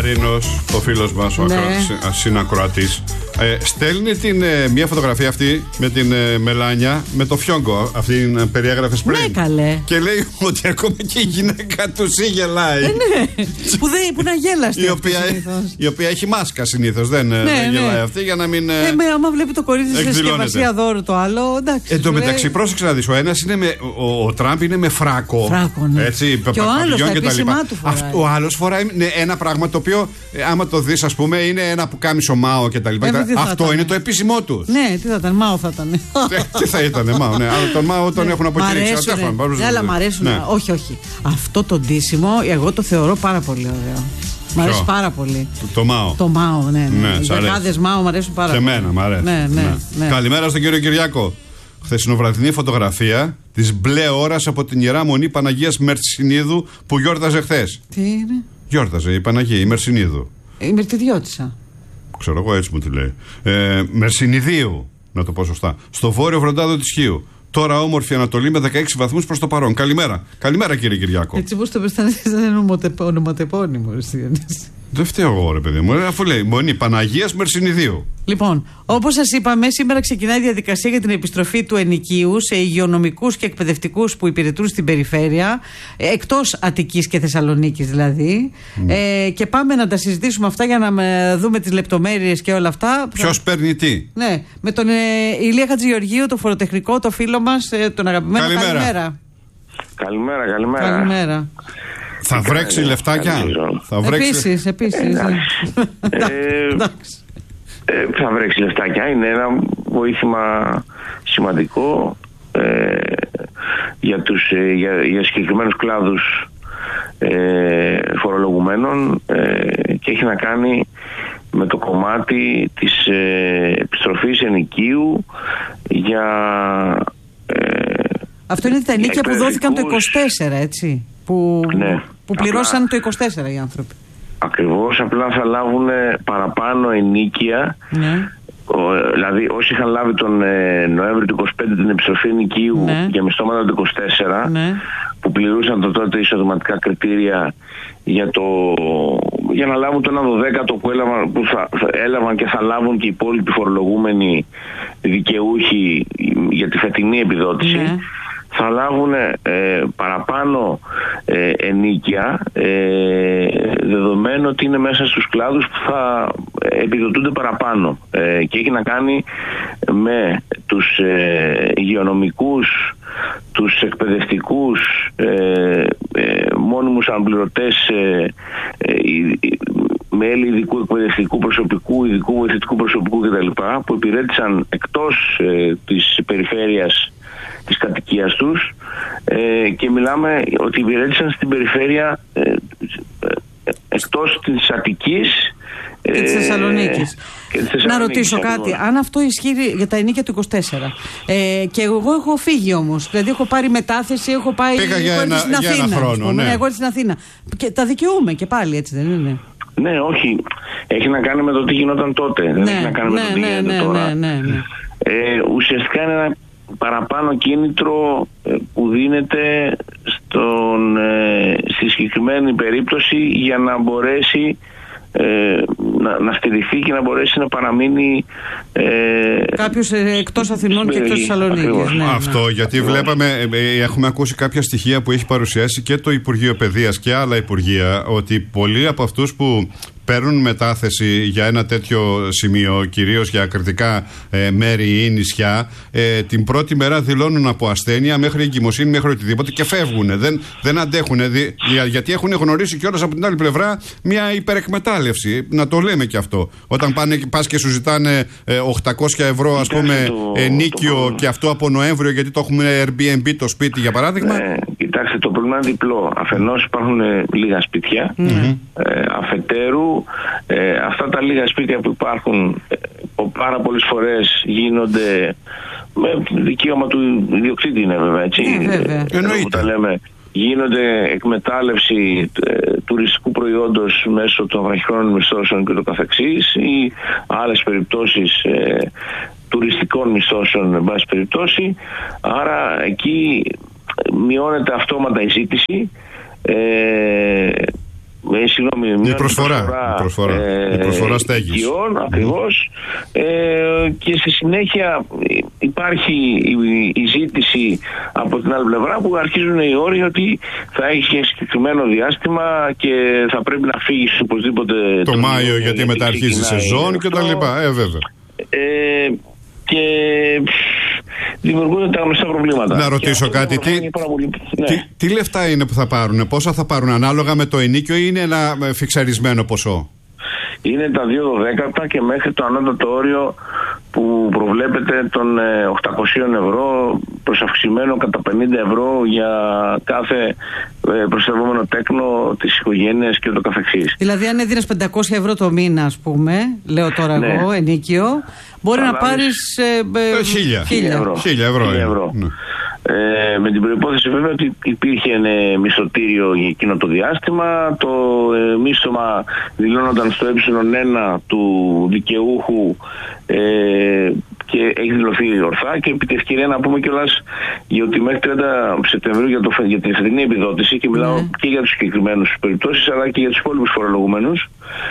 Μαρίνος, ο φίλος μας, ο συνακροατής, στέλνει μια φωτογραφία αυτή με την Μελάνια με το Φιόγκο. Αυτήν περιέγραφες πριν. Ναι, καλέ. Και λέει ότι ακόμα και η γυναίκα του γελάει. Ναι. Που είναι αγέλαστη. Η οποία έχει μάσκα συνήθως. Δεν γελάει αυτή για να μην. Άμα βλέπει το κορίτσι σε συσκευασία δώρου το άλλο, εντάξει. Εν τω μεταξύ, πρόσεξε να δεις. Ο ένας είναι ο Τραμπ είναι με φράκο. Ναι. Έτσι, και ο άλλος τα επίσημά του φοράει. Ο άλλος φοράει ένα πράγμα το οποίο, άμα το δεις, ας πούμε, είναι ένα πουκάμισο Μάο κτλ. Αυτό είναι το επίσημό του. Ναι, τι θα ήταν, Μάο θα ήταν. Τι θα ήταν, Μάο, ναι. Αλλά τον Μάο τον έχουν αποκηρύξει. Αλλά μ' αρέσουν. Όχι. Αυτό το ντύσιμο, εγώ το θεωρώ πάρα πολύ ωραίο. Μ' αρέσει πάρα πολύ. Το Μάο. Το Μάο, ναι. Οι δεκάδες Μάο μ' αρέσουν πάρα πολύ. Και εμένα μ' αρέσει. Ναι. Καλημέρα στον κύριο Κυριάκο. Χθεσινοβραδινή φωτογραφία της μπλε ώρας από την Ιερά Μονή Παναγίας Μερσινίδου που γιόρταζε χθες. Τι είναι? Γιόρταζε η Παναγία, η Μερσινίδου. Η Μερτιδιώτισσα. Ξέρω εγώ, έτσι μου τη λέει. Μερσινιδίου, να το πω σωστά. Στο βόρειο βροντάδο της Χίου. Τώρα όμορφη Ανατολή με 16 βαθμούς προς το παρόν. Καλημέρα. Καλημέρα, κύριε Κυριάκο. Έτσι πώς το πες, ήταν ονοματεπώνυμο. Δεν φταίω εγώ, ρε παιδί μου, αφού λέει Μονή Παναγίας Μερσινιδίου. Λοιπόν, όπως σας είπαμε, σήμερα ξεκινάει η διαδικασία για την επιστροφή του ενοικίου σε υγειονομικούς και εκπαιδευτικούς που υπηρετούν στην περιφέρεια, εκτός Αττικής και Θεσσαλονίκης δηλαδή. Και πάμε να τα συζητήσουμε αυτά για να δούμε τις λεπτομέρειες και όλα αυτά. Ποιος παίρνει τι? Ναι, με τον Ηλία Χατζηγεωργίου, το φοροτεχνικό, το φίλο μας, τον αγαπημένο. Καλημέρα. Καλημέρα. Θα βρέξει λεφτάκια? Επίσης. Θα βρέξει λεφτάκια. Είναι ένα βοήθημα σημαντικό για συγκεκριμένους κλάδους φορολογουμένων και έχει να κάνει με το κομμάτι της επιστροφής ενοικίου για αυτό είναι τα ενοίκια που δόθηκαν το 24, έτσι, που πληρώσαν το 24 οι άνθρωποι. Ακριβώς, απλά θα λάβουν παραπάνω ενοίκια. Ναι. Δηλαδή όσοι είχαν λάβει τον Νοέμβρη του 25 την επιστροφή ενοικίου για μισθώματα του 24, που πληρούσαν το τότε εισοδηματικά κριτήρια για να λάβουν το 1/12 που θα έλαβαν και θα λάβουν και οι υπόλοιποι φορολογούμενοι δικαιούχοι για τη φετινή επιδότηση. Θα λάβουν παραπάνω ενοίκια, δεδομένου ότι είναι μέσα στους κλάδους που θα επιδοτούνται παραπάνω, και έχει να κάνει με τους υγειονομικούς, τους εκπαιδευτικούς, μόνιμους αναπληρωτές, μέλη ειδικού εκπαιδευτικού προσωπικού, ειδικού βοηθητικού προσωπικού κτλ. Που υπηρέτησαν εκτός της περιφέρειας της κατοικίας τους, και μιλάμε ότι υπηρέτησαν στην περιφέρεια εκτός της Αττικής και της Θεσσαλονίκης. Να ρωτήσω κάτι, αν αυτό ισχύει για τα ενοίκια του 24, και εγώ έχω φύγει όμως, δηλαδή έχω πάρει μετάθεση, έχω πάει στην Αθήνα, ένα χρόνο, εγώ στην Αθήνα, και τα δικαιούμαι και πάλι, έτσι δεν είναι? Ναι, όχι, έχει να κάνει με το τι γινόταν τότε, δεν έχει να κάνει με το τι γίνεται τώρα. Ουσιαστικά είναι ένα παραπάνω κίνητρο που δίνεται στη συγκεκριμένη περίπτωση για να μπορέσει να στηριχθεί και να μπορέσει να παραμείνει κάποιος εκτός Αθηνών και εκτός Θεσσαλονίκης. Αυτό γιατί βλέπαμε, έχουμε ακούσει κάποια στοιχεία που έχει παρουσιάσει και το Υπουργείο Παιδείας και άλλα υπουργεία, ότι πολλοί από αυτούς που παίρνουν μετάθεση για ένα τέτοιο σημείο, κυρίως για ακριτικά μέρη ή νησιά, την πρώτη μέρα δηλώνουν από ασθένεια μέχρι εγκυμοσύνη, μέχρι οτιδήποτε και φεύγουν. Δεν αντέχουν, γιατί έχουν γνωρίσει κιόλας από την άλλη πλευρά μια υπερεκμετάλλευση. Να το λέμε κι αυτό. Όταν πας και σου ζητάνε 800 ευρώ, ας πούμε, ενίκιο, και αυτό από Νοέμβριο, γιατί το έχουμε Airbnb το σπίτι, για παράδειγμα. Κοιτάξτε, το πρόβλημα είναι διπλό. Αφενός υπάρχουν λίγα σπίτια, αφετέρου αυτά τα λίγα σπίτια που υπάρχουν πάρα πολλές φορές γίνονται με δικαίωμα του ιδιοκτήτη, είναι βέβαια, έτσι. Εννοείται. Γίνονται εκμετάλλευση τουριστικού προϊόντος μέσω των βραχυχρόνων μισθώσεων και το καθεξής, ή άλλες περιπτώσεις τουριστικών μισθώσεων, εν πάση περιπτώσει. Άρα εκεί μειώνεται αυτόματα η ζήτηση, Η προσφορά στέγης. Ακριβώς. Και στη συνέχεια υπάρχει η ζήτηση από την άλλη πλευρά που αρχίζουν οι όροι ότι θα έχει συγκεκριμένο διάστημα και θα πρέπει να φύγει οπωσδήποτε το Μάιο γιατί μετά αρχίζει η σεζόν και τα λοιπά. Βέβαια. Και δημιουργούνται τα γνωστά προβλήματα. Να ρωτήσω κάτι. Τι λεφτά είναι που θα πάρουν, πόσα θα πάρουν, ανάλογα με το ενοίκιο ή είναι ένα φιξαρισμένο ποσό? Είναι τα 2/12 και μέχρι το ανώτατο όριο που προβλέπεται των 800 ευρώ, προσαυξημένο κατά 50 ευρώ για κάθε προστατευόμενο τέκνο της οικογένειας και ούτω καθεξής. Δηλαδή αν έδινες 500 ευρώ το μήνα, ας πούμε, λέω τώρα εγώ, ενοίκιο, μπορεί να πάρεις 1.000 ευρώ. Ναι. Με την προϋπόθεση βέβαια ότι υπήρχε μισθωτήριο για εκείνο το διάστημα. Το μίσθωμα δηλώνονταν στο ε1 του δικαιούχου και έχει δηλωθεί ορθά, και επί τη ευκαιρία να πούμε κιόλας ότι μέχρι 30 Σεπτεμβρίου για την φετινή επιδότηση, και μιλάω και για τους συγκεκριμένους περιπτώσεις αλλά και για τους υπόλοιπους φορολογουμένους,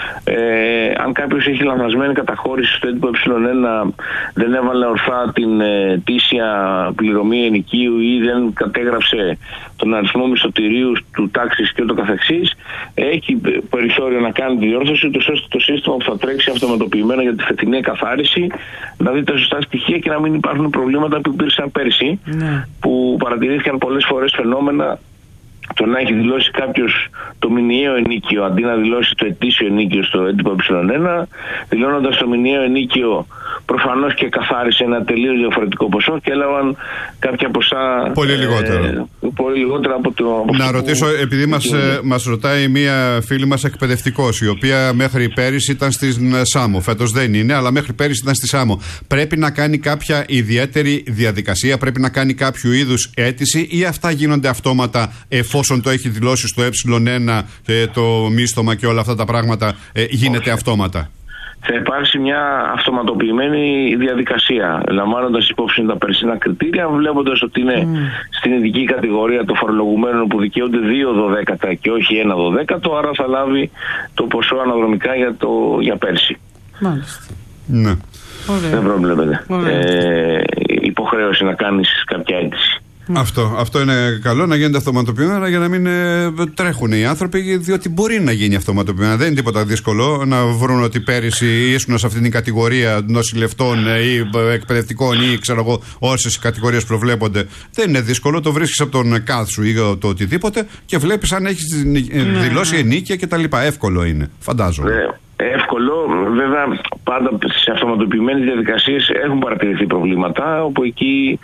αν κάποιος έχει λανθασμένη καταχώρηση στο έντυπο ε1, δεν έβαλε ορθά την τήσια πληρωμή ενοικίου ή δεν κατέγραψε τον αριθμό μισθωτηρίου του τάξης και ούτω καθεξής, έχει περιθώριο να κάνει τη διόρθωση, ώστε το σύστημα που θα τρέξει αυτοματοποιημένο για τη φετινή εκαθάριση να δει τα σωστά στοιχεία και να μην υπάρχουν προβλήματα που υπήρξαν πέρσι, που παρατηρήθηκαν πολλές φορές φαινόμενα το να έχει δηλώσει κάποιος το μηνιαίο ενίκιο αντί να δηλώσει το ετήσιο ενίκιο στο έντυπο ε1, δηλώνοντας το μηνιαίο ενίκιο προφανώς και καθάρισε ένα τελείως διαφορετικό ποσό και έλαβαν κάποια ποσά πολύ λιγότερα από το... Να ρωτήσω, επειδή μας ρωτάει μία φίλη μας εκπαιδευτικός, η οποία μέχρι πέρυσι ήταν στην Σάμο, φέτος δεν είναι, αλλά μέχρι πέρυσι ήταν στη Σάμο, πρέπει να κάνει κάποια ιδιαίτερη διαδικασία, πρέπει να κάνει κάποιο είδους αίτηση ή αυτά γίνονται αυτόματα εφόσον το έχει δηλώσει στο ε1 το μίσθωμα και όλα αυτά τα πράγματα γίνεται αυτόματα? Θα υπάρξει μια αυτοματοποιημένη διαδικασία, λαμβάνοντας υπόψη τα περσινά κριτήρια, βλέποντας ότι είναι στην ειδική κατηγορία των φορολογουμένων που δικαιούνται 2/12 και όχι 1/12, άρα θα λάβει το ποσό αναδρομικά για πέρσι. Μάλιστα. Ναι. Δεν προβλέπεται υποχρέωση να κάνεις κάποια αίτηση. Αυτό είναι καλό, να γίνεται αυτοματοποιημένα για να μην τρέχουν οι άνθρωποι, διότι μπορεί να γίνει αυτοματοποιημένα. Δεν είναι τίποτα δύσκολο να βρουν ότι πέρυσι ήσουν σε αυτήν την κατηγορία νοσηλευτών ή εκπαιδευτικών ή ξέρω εγώ όσες κατηγορίες προβλέπονται. Δεν είναι δύσκολο, το βρίσκεις από τον ΚΑΔ σου ή το οτιδήποτε και βλέπεις αν έχεις δηλώσει ενίκεια κτλ. Εύκολο είναι, φαντάζομαι. Εύκολο, βέβαια πάντα σε αυτοματοποιημένες διαδικασίες έχουν παρατηρηθεί προβλήματα, όπου εκεί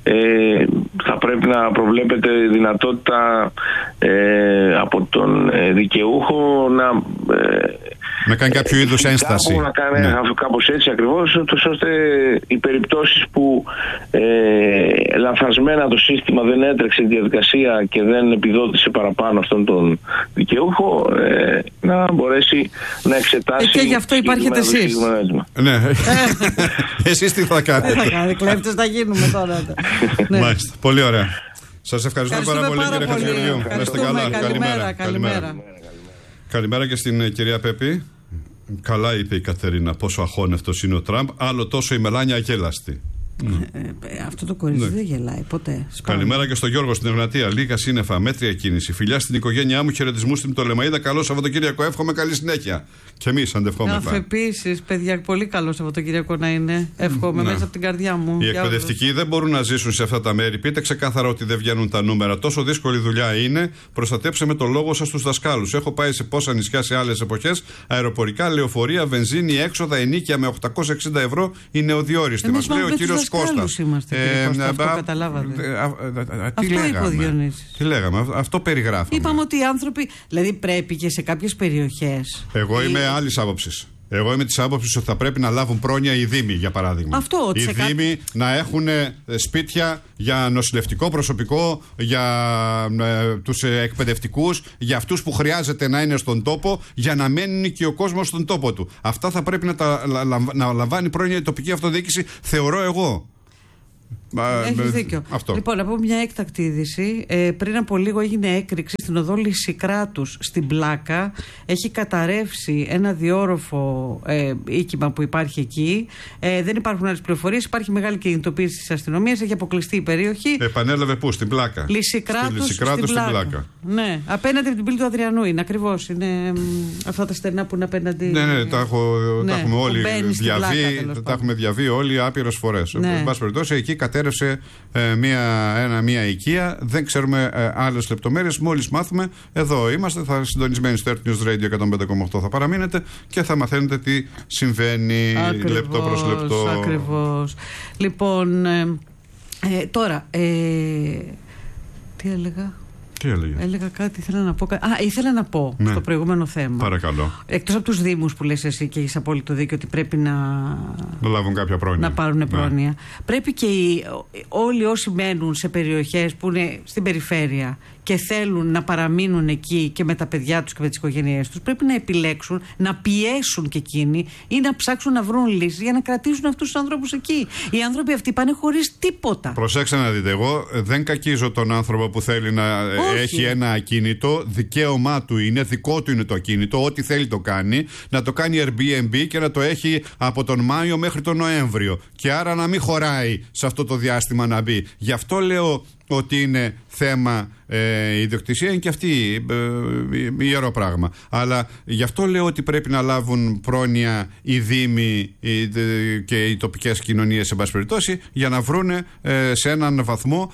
θα πρέπει να προβλέπεται δυνατότητα από τον δικαιούχο να κάνει κάποιο είδους ένσταση. Να κάνει κάπως έτσι ακριβώς, ώστε οι περιπτώσεις που λανθασμένα το σύστημα δεν έτρεξε τη διαδικασία και δεν επιδότησε παραπάνω αυτόν τον δικαιούχο, να μπορέσει να εξετάσει. Και γι' αυτό υπάρχετε εσείς. Ναι. Εσείς τι θα κάνετε? Τι θα κάνετε, κλέφτες θα γίνουμε τώρα. Μάλιστα, πολύ ωραία. Σας ευχαριστώ πάρα πολύ, κύριε Χατζηγεωργίου. Να είστε καλά. Καλημέρα. Καλημέρα και στην κυρία Πέπη. Καλά είπε η Κατερίνα πόσο αχώνευτος είναι ο Τραμπ. Άλλο τόσο η Μελάνια αγέλαστη. Αυτό το κορίτσι δεν γελάει ποτέ. Καλημέρα και στον Γιώργο στην Εγνατία. Λίγα σύννεφα, μέτρια κίνηση. Φιλιά στην οικογένειά μου, χαιρετισμού στην Πτολεμαΐδα. Καλό Σαββατοκύριακο, εύχομαι καλή συνέχεια. Και εμείς αντευχόμεθα. Επίσης, παιδιά, πολύ καλό Σαββατοκύριακο να είναι. Εύχομαι μέσα από την καρδιά μου. Οι εκπαιδευτικοί δεν μπορούν να ζήσουν σε αυτά τα μέρη. Πείτε ξεκάθαρα ότι δεν βγαίνουν τα νούμερα. Τόσο δύσκολη δουλειά είναι. Προστατέψτε με το λόγο σας τους δασκάλους. Έχω πάει σε πόσα νησιά σε άλλες εποχές. Αεροπορικά, λεωφορεία, βενζίνη, έξοδα, ενίκια με 860 ευρώ είναι οδιόριστη. Μας λέει ο κύριος Κώστας. Αυτό καταλάβατε. Τι λέγαμε, αυτό περιγράφαμε. Είπαμε ότι οι άνθρωποι, δηλαδή πρέπει και σε κάποιες περιοχές. Εγώ είμαι άλλης άποψης. Εγώ είμαι της άποψης ότι θα πρέπει να λάβουν πρόνοια οι Δήμοι, για παράδειγμα. Αυτό, οι Δήμοι να έχουν σπίτια για νοσηλευτικό προσωπικό, για τους εκπαιδευτικούς, για αυτούς που χρειάζεται να είναι στον τόπο, για να μένει και ο κόσμος στον τόπο του. Αυτά θα πρέπει να λαμβάνει πρόνοια η τοπική αυτοδιοίκηση, θεωρώ εγώ. Έχεις δίκιο. Λοιπόν, από μια έκτακτη είδηση, πριν από λίγο έγινε έκρηξη στην οδό Λυσικράτους στην Πλάκα. Έχει καταρρεύσει ένα διόροφο οίκημα που υπάρχει εκεί. Δεν υπάρχουν άλλες πληροφορίες. Υπάρχει μεγάλη κινητοποίηση της αστυνομίας. Έχει αποκλειστεί η περιοχή. Επανέλαβε πού, στην Πλάκα? Λυσικράτους στην Πλάκα. Ναι, απέναντι από την πύλη του Αδριανού είναι ακριβώς. Είναι αυτά τα στενά που είναι απέναντι. Ναι, τα έχουμε όλοι διαβεί όλοι άπειρες φορές. Εν πάση περιπτώσει, εκεί κατέρευσε μια οικία. Δεν ξέρουμε άλλες λεπτομέρειες. Μόλις μάθουμε, εδώ είμαστε. Θα συντονισμένοι στο Earth News Radio 105,8 θα παραμείνετε και θα μαθαίνετε τι συμβαίνει λεπτό προς λεπτό. Ακριβώς. Λοιπόν, τώρα, τι έλεγα? Έλεγα κάτι, ήθελα να πω. Ήθελα να πω στο προηγούμενο θέμα. Παρακαλώ. Εκτός από τους Δήμους που λες εσύ και έχεις απόλυτο δίκιο ότι πρέπει να λάβουν κάποια πρόνοια. Να πάρουν πρόνοια. Πρέπει και όλοι όσοι μένουν σε περιοχές που είναι στην περιφέρεια και θέλουν να παραμείνουν εκεί και με τα παιδιά τους και με τις οικογένειές τους, πρέπει να επιλέξουν, να πιέσουν και εκείνοι ή να ψάξουν να βρουν λύσεις για να κρατήσουν αυτούς τους ανθρώπους εκεί. Οι άνθρωποι αυτοί πάνε χωρίς τίποτα. Προσέξτε να δείτε, εγώ δεν κακίζω τον άνθρωπο που θέλει να έχει ένα ακίνητο, δικαίωμά του είναι, δικό του είναι το ακίνητο, ό,τι θέλει το κάνει, να το κάνει Airbnb και να το έχει από τον Μάιο μέχρι τον Νοέμβριο. Και άρα να μην χωράει σε αυτό το διάστημα να μπει. Γι' αυτό λέω ότι είναι θέμα ιδιοκτησία, είναι και αυτή ιερό πράγμα. Αλλά γι' αυτό λέω ότι πρέπει να λάβουν πρόνοια οι Δήμοι και οι τοπικές κοινωνίες, σε πάση περιπτώσει, για να βρούνε σε έναν βαθμό,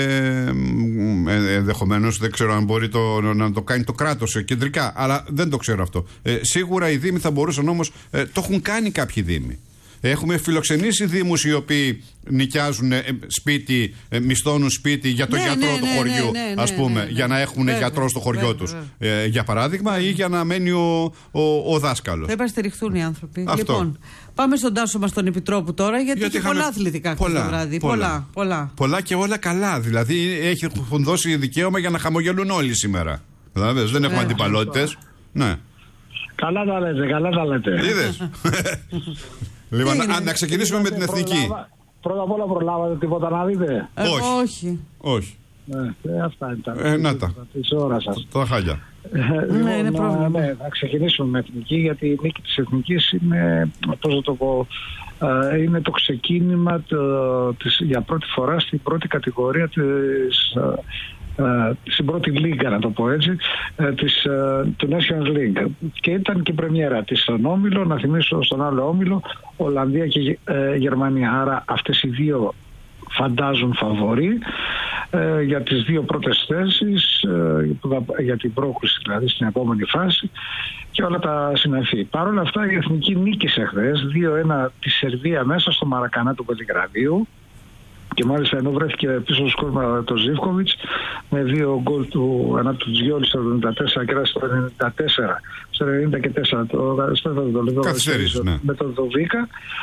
ενδεχομένως, δεν ξέρω αν μπορεί να το κάνει το κράτος κεντρικά, αλλά δεν το ξέρω αυτό. Σίγουρα οι Δήμοι θα μπορούσαν, όμως το έχουν κάνει κάποιοι Δήμοι. Έχουμε φιλοξενήσει δήμους οι οποίοι νοικιάζουν σπίτι, μισθώνουν σπίτι για το γιατρό του χωριού, ας πούμε, για να έχουν γιατρό στο χωριό τους, για παράδειγμα, ή για να μένει ο δάσκαλος. Θα υποστηριχθούν οι άνθρωποι. Λοιπόν, πάμε στον Τάσο μας τον Επιτρόπου τώρα, γιατί έχει πολλά αθλητικά χθες το βράδυ. Πολλά και όλα καλά. Δηλαδή έχουν δώσει δικαίωμα για να χαμογελούν όλοι σήμερα. Δηλαδή δεν έχουμε αντιπαλότητες. Ναι. Καλά τα λέτε. Είδες. Λοιπόν, να ξεκινήσουμε με την εθνική. Πρώτα απ' όλα προλάβατε τίποτα να δείτε? Όχι. Αυτά ήταν. Να τα. Της ώρας σας. Τα χάλια. Είναι πρόβλημα. Θα ξεκινήσουμε με εθνική, γιατί η νίκη της εθνικής είναι, πώς να το πω, είναι το ξεκίνημα για πρώτη φορά στην πρώτη κατηγορία στην πρώτη λίγκα, να το πω έτσι, του Nations League. Και ήταν και η πρεμιέρα της στον όμιλο, να θυμίσω στον άλλο όμιλο, Ολλανδία και Γερμανία. Άρα αυτές οι δύο φαντάζουν φαβορί για τις δύο πρώτες θέσεις, για την πρόκριση δηλαδή στην επόμενη φάση και όλα τα συναφή. Παρ' όλα αυτά η εθνική νίκησε χθες 2-1 τη Σερβία μέσα στο Μαρακανά του Βελιγραδίου. Και μάλιστα ενώ βρέθηκε πίσω στο σκόρμα το Ζίβκοβιτς με 2 γκολ του, ένα του Τζιόλη στο 74 και ένα στο 94, στο 94 το λεπτό με τον Δοβίκα,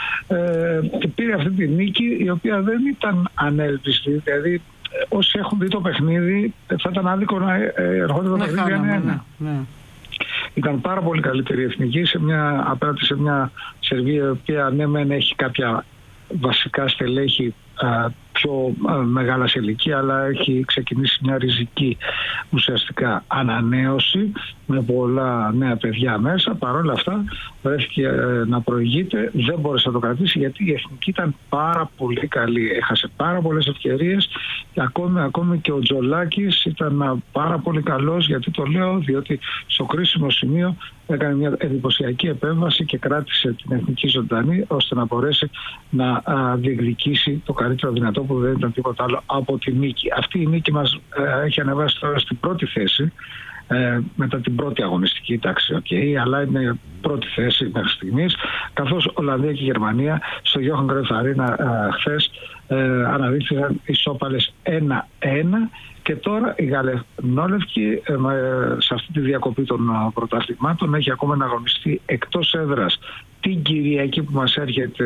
και πήρε αυτή τη νίκη, η οποία δεν ήταν ανέλπιστη. Δηλαδή όσοι έχουν δει το παιχνίδι θα ήταν άδικο να ερχόταν το παιχνίδι 1-1. Ήταν πάρα πολύ καλύτερη η εθνική απέναντι σε μια Σερβία η οποία ναι μεν έχει κάποια βασικά στελέχη πιο μεγάλα σε ηλικία, αλλά έχει ξεκινήσει μια ριζική ουσιαστικά ανανέωση με πολλά νέα παιδιά μέσα. Παρ' όλα αυτά βρέθηκε να προηγείται, δεν μπόρεσε να το κρατήσει, γιατί η εθνική ήταν πάρα πολύ καλή, έχασε πάρα πολλές ευκαιρίες και ακόμη και ο Τζολάκης ήταν πάρα πολύ καλός. Γιατί το λέω? Διότι στο κρίσιμο σημείο έκανε μια εντυπωσιακή επέμβαση και κράτησε την εθνική ζωντανή, ώστε να μπορέσει να διεκδικήσει το καλύτερο δυνατό, που δεν ήταν τίποτα άλλο από τη νίκη. Αυτή η νίκη μας έχει ανεβάσει τώρα στην πρώτη θέση μετά την πρώτη αγωνιστική, εντάξει, αλλά είναι πρώτη θέση μέχρι στιγμής, καθώς Ολλανδία και Γερμανία στο Johan Cruyff Arena χθες αναδείχθηκαν ισόπαλες 1-1. Και τώρα η Γαλανόλευκη σε αυτή τη διακοπή των πρωταθλημάτων έχει ακόμα να αγωνιστεί εκτός έδρας την Κυριακή που μας έρχεται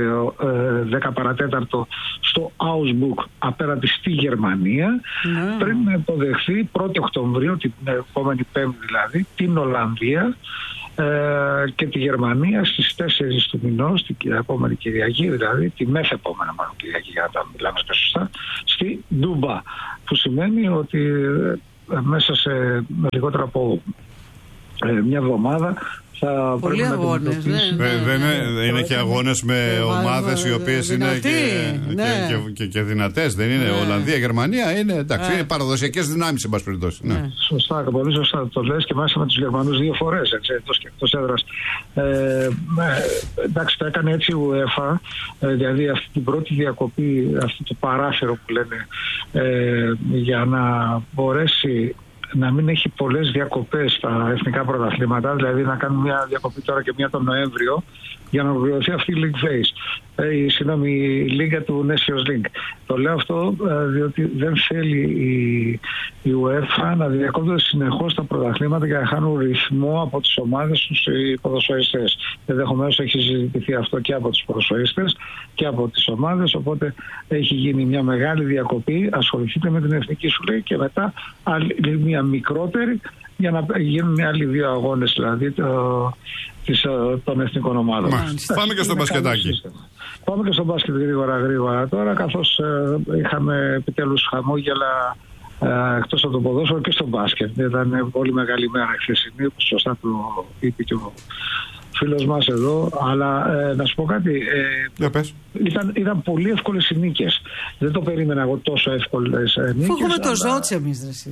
10 παρατέταρτο στο Augsburg απέναντι στη Γερμανία, πριν να υποδεχθεί 1η Οκτωβρίου, την επόμενη Πέμπτη δηλαδή, την Ολλανδία και τη Γερμανία στις 4 του μηνός, την επόμενη Κυριακή, δηλαδή τη μεθεπόμενη Κυριακή, για να τα μιλάμε και σωστά, στη Ντούμπα, που σημαίνει ότι μέσα σε λιγότερο από μια εβδομάδα θα πολλοί αγώνες, είναι και αγώνες με ομάδες οι οποίες είναι και δυνατές, δεν είναι? Ολλανδία, Γερμανία είναι, εντάξει, είναι παραδοσιακές δυνάμεις, εν πάση περιπτώσει. Σωστά, πολύ σωστά το λες, και μάλιστα με τους Γερμανούς 2 φορές, εντός και εκτός έδρας. Εντάξει, το έκανε έτσι η UEFA, δηλαδή αυτή την πρώτη διακοπή, αυτό το παράθυρο που λένε, για να μπορέσει να μην έχει πολλές διακοπές στα εθνικά πρωταθλήματα, δηλαδή να κάνουν μια διακοπή τώρα και μια τον Νοέμβριο, για να ολοκληρωθεί αυτή η League Phase, η Λίγα του Nations League. Το λέω αυτό διότι δεν θέλει η UEFA να διακόπτονται συνεχώς τα πρωταθλήματα για να χάνουν ρυθμό από τις ομάδες τους οι ποδοσφαιριστές. Ενδεχομένως έχει συζητηθεί αυτό και από τους ποδοσφαιριστές και από τις ομάδες, οπότε έχει γίνει μια μεγάλη διακοπή, ασχοληθείτε με την εθνική σου λέει, και μετά μια μικρότερη για να γίνουν άλλοι 2 αγώνες, δηλαδή των εθνικών ομάδων. Πάμε και στο μπασκετάκι. Πάμε και στο μπάσκετ γρήγορα τώρα, καθώς είχαμε επιτέλους χαμόγελα εκτός από το ποδόσφαιρο και στο μπάσκετ. Ήταν πολύ μεγάλη μέρα χθεσινή, που σωστά το είπε και ο φίλος μας εδώ, αλλά να σου πω κάτι, ήταν πολύ εύκολες οι νίκες. Δεν το περίμενα εγώ τόσο εύκολες νίκες. Έχουμε το Ζότς εμείς,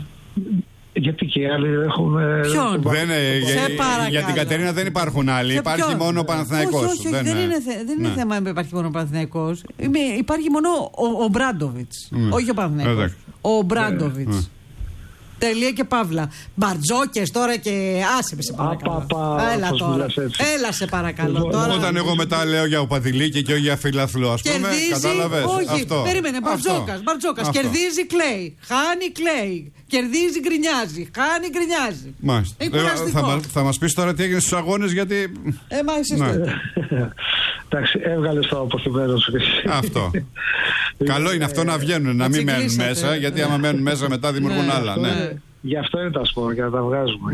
γιατί και οι άλλοι έχουμε. Ποιον? Για την Κατερίνα δεν υπάρχουν άλλοι. Υπάρχει μόνο ο Παναθηναϊκός. Όχι, δεν είναι θέμα να υπάρχει μόνο ο Παναθηναϊκός. Υπάρχει μόνο ο Μπράντοβιτς. Όχι ο Παναθηναϊκός. Ο Μπράντοβιτς. Τελεία και παύλα. Μπαρτζόκες τώρα και άσε με σε παρακαλώ. Έλα τώρα. Έλα σε παρακαλώ τώρα. Όταν εγώ μετά λέω για Οπαδηλίκη και όχι για φιλαθλό, ας πούμε, κατάλαβες? Όχι, περίμενε. Μπαρτζόκας. Κερδίζει, κλαίει. Χάνει, κλαίει. Κερδίζει, γκρινιάζει. Χάνει, γκρινιάζει. Θα μας πεις τώρα τι έγινε στους αγώνες, γιατί. Εντάξει, έβγαλες το αποθυμένο σου. Αυτό. Καλό είναι αυτό να βγαίνουν, να μην μένουν μέσα, γιατί άμα μένουν μέσα μετά δημιουργούν άλλα. Γι' αυτό είναι τα σπορ, για να τα βγάζουμε.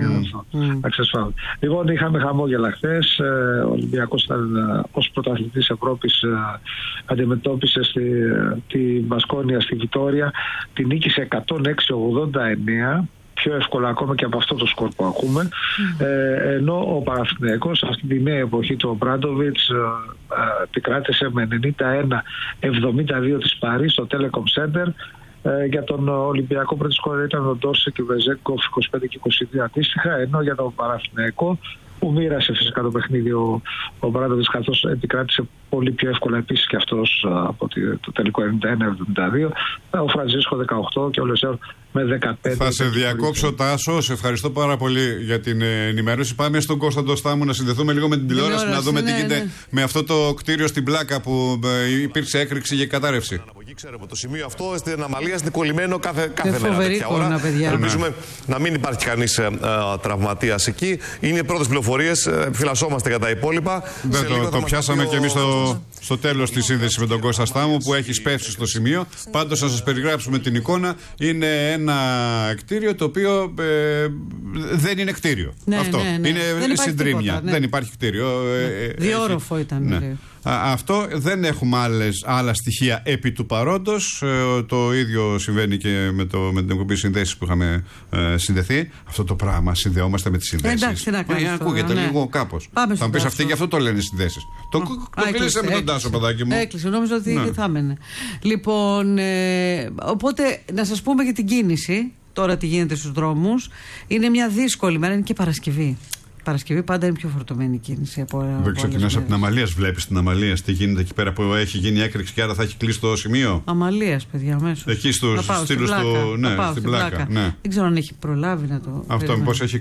Λοιπόν, είχαμε χαμόγελα χθες. Ο Ολυμπιακός ως πρωταθλητής Ευρώπης αντιμετώπισε τη Μπασκόνια στη Βιτόρια. Την νίκησε 106-89. Πιο εύκολα ακόμα και από αυτό το σκορ που ακούμε, ενώ ο Παναθηναϊκός αυτή τη νέα εποχή του Μπράντοβιτς την κράτησε με 91-72 της Παρί στο Telecom Center. Για τον Ολυμπιακό πρώτη σκορ ήταν ο Ντόρσε και ο Βεζέγκοφ 25 και 22 αντίστοιχα, ενώ για τον Παναθηναϊκό, που μοίρασε φυσικά το παιχνίδι ο Μπράντοβιτς, καθώς επικράτησε πολύ πιο εύκολα επίσης και αυτός από το τελικό 91-72, ο Φραντζίσκο 18 και ο Λεσέρ με 15. Θα σε διακόψω, Τάσο. Σε ευχαριστώ πάρα πολύ για την ενημέρωση. Πάμε στον Κωνσταντό Στάμου να συνδεθούμε λίγο με την τηλεόραση, να δούμε τι γίνεται με αυτό το κτίριο στην Πλάκα που υπήρξε έκρηξη και κατάρρευση. Ξέρουμε το σημείο αυτό στην Αμαλία είναι κολλημένο κάθε μέρα τέτοια ώρα. Ελπίζουμε να μην υπάρχει κανείς τραυματίας εκεί. Είναι οι πρώτες πληροφορίες. Φυλασσόμαστε για τα υπόλοιπα. Το πιάσαμε και εμείς στο τέλος της σύνδεσης με τον Κώστα Στάμου, που έχει σπεύσει στο σημείο. Πάντως, να σας περιγράψουμε την εικόνα. Είναι ένα κτίριο το οποίο δεν είναι κτίριο. Αυτό είναι συντρίμμια. Δεν υπάρχει κτίριο. Διόροφο ήταν. Αυτό, δεν έχουμε άλλα στοιχεία επί του παρόντος. Το ίδιο συμβαίνει και με την εκπομπή συνδέσεις που είχαμε συνδεθεί. Αυτό το πράγμα, συνδεόμαστε με τις συνδέσεις. Εντάξει, να κάνεις ακούγεται λίγο κάπως. Θα μου πεις αυτοί και αυτό το λένε συνδέσεις. Το κλείσε με τον Τάσο, παιδάκι μου. Έκλεισε, νόμιζα ότι θα έμενε. Λοιπόν, οπότε να σας πούμε για την κίνηση. Τώρα τι γίνεται στους δρόμους. Είναι μια δύσκολη μέρα, είναι και Παρασκευή. Παρασκευή πάντα είναι πιο φορτωμένη η κίνηση από. Δεν ξεκινάς από την Αμαλίας, βλέπεις την Αμαλίας τι γίνεται εκεί πέρα που έχει γίνει έκρηξη και άρα θα έχει κλείσει το σημείο. Αμαλίας, παιδιά, αμέσως. Εκεί στους στήλους του. Ναι, στην Πλάκα. Ναι. Δεν ξέρω αν έχει προλάβει να το. Αυτό,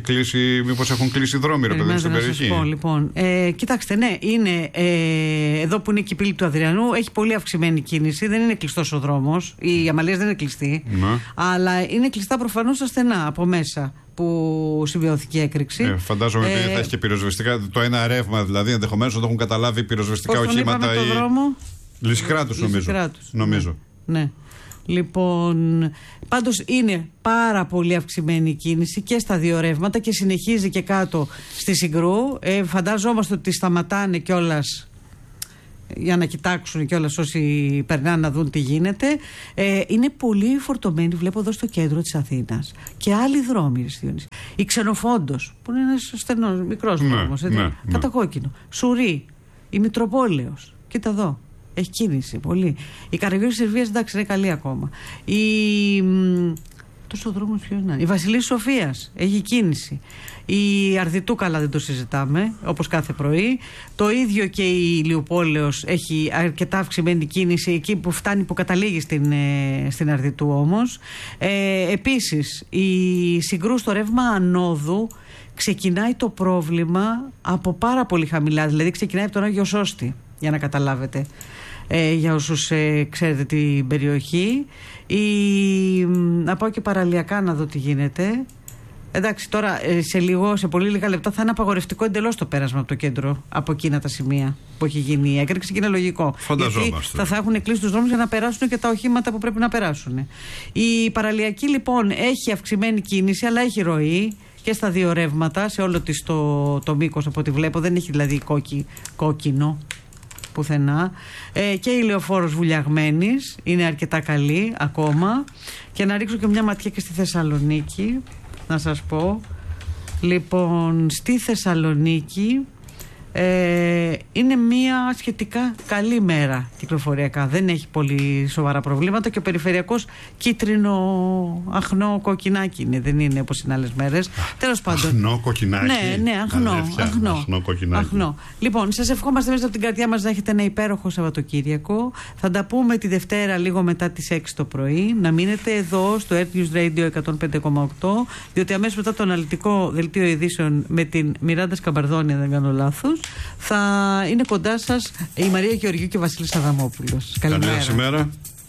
μήπως έχουν κλείσει δρόμοι, ρε παιδί, στην περιοχή. Λοιπόν, κοιτάξτε, ναι, είναι εδώ που είναι η πύλη του Αδριανού, έχει πολύ αυξημένη κίνηση, δεν είναι κλειστός ο δρόμος. Η Αμαλίας δεν είναι κλειστή, αλλά είναι κλειστά προφανώς ασθενά από μέσα που συμβιώθηκε η έκρηξη. Φαντάζομαι ότι θα έχει και πυροσβεστικά. Το ένα ρεύμα δηλαδή, ενδεχομένως να το έχουν καταλάβει πυροσβεστικά οχήματα. Το δρόμο. Λυσικράτους νομίζω. Ναι. Λοιπόν, πάντως είναι πάρα πολύ αυξημένη η κίνηση και στα δύο ρεύματα και συνεχίζει και κάτω στη Συγκρού. Φαντάζομαστε ότι σταματάνε κιόλας για να κοιτάξουν κιόλας όσοι περνάνε να δουν τι γίνεται. Είναι πολύ φορτωμένοι, βλέπω εδώ στο κέντρο της Αθήνας. Και άλλοι δρόμοι, η Ξενοφόντος, που είναι ένας στενός, μικρός δρόμος, κατακόκκινο. Σουρή, η Μητροπόλεως, κοίτα εδώ. Έχει κίνηση πολύ. Η Καραγιώργης Σερβίας, εντάξει, είναι καλή ακόμα. Τόσο δρόμος ποιος να είναι. Η Βασιλής Σοφίας έχει κίνηση. Η Αρδιτού, καλά, δεν το συζητάμε, όπως κάθε πρωί. Το ίδιο και η Ηλιουπόλεως έχει αρκετά αυξημένη κίνηση, εκεί που φτάνει, που καταλήγει στην Αρδιτού όμως. Επίσης, η Συγκρού στο ρεύμα ανόδου ξεκινάει το πρόβλημα από πάρα πολύ χαμηλά. Δηλαδή ξεκινάει από τον Άγιο Σώστη, για να καταλάβετε, για όσους ξέρετε την περιοχή. Να πάω και παραλιακά να δω τι γίνεται. Εντάξει, τώρα σε πολύ λίγα λεπτά θα είναι απαγορευτικό εντελώς το πέρασμα από το κέντρο, από εκείνα τα σημεία που έχει γίνει η έκρηξη, και είναι λογικό. Φανταζόμαστε. Θα έχουν κλείσει τους δρόμους για να περάσουν και τα οχήματα που πρέπει να περάσουν. Η παραλιακή λοιπόν έχει αυξημένη κίνηση, αλλά έχει ροή και στα δύο ρεύματα, σε όλο της το μήκος από ό,τι βλέπω. Δεν έχει δηλαδή κόκκινο πουθενά. Και η Λεωφόρος Βουλιαγμένης είναι αρκετά καλή ακόμα. Και να ρίξω και μια ματιά και στη Θεσσαλονίκη, να σας πω. Λοιπόν, στη Θεσσαλονίκη είναι μια σχετικά καλή μέρα κυκλοφοριακά. Δεν έχει πολύ σοβαρά προβλήματα και ο περιφερειακός κίτρινο αχνό κοκκινάκι είναι, δεν είναι όπως είναι άλλες μέρες. Τέλος πάντων. Αχνό κοκκινάκι. Ναι, αχνό κοκκινάκι. Αχνό. Λοιπόν, σας ευχόμαστε μέσα από την καρδιά μας να έχετε ένα υπέροχο Σαββατοκύριακο. Θα τα πούμε τη Δευτέρα λίγο μετά τις 6 το πρωί. Να μείνετε εδώ στο Earth News Radio 105,8, διότι αμέσως μετά το αναλυτικό δελτίο ειδήσεων με την Μιράντα Σκαμπαρδόνη, αν δεν κάνω λάθος, θα είναι κοντά σας η Μαρία Γεωργίου και ο Βασίλης Αδαμόπουλος. Καλημέρα.